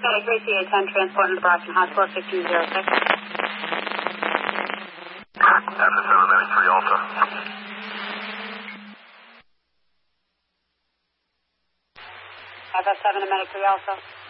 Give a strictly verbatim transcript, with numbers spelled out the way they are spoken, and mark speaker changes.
Speaker 1: Medic three C eight ten, transport into Boston Hospital, fifteen oh six.
Speaker 2: After seven, Medic three Alpha.
Speaker 1: F F seven to Medic three Alpha.